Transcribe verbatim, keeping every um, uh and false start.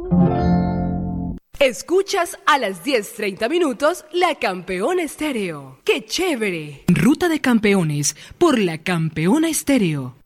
Escuchas a las diez treinta minutos La Campeona Estéreo. ¡Qué chévere! Ruta de Campeones por La Campeona Estéreo.